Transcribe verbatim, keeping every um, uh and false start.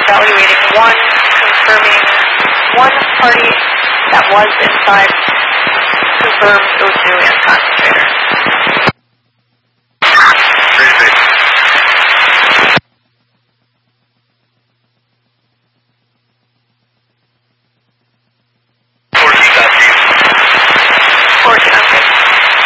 evaluating one, confirming one party that was inside confirmed O two and concentrator.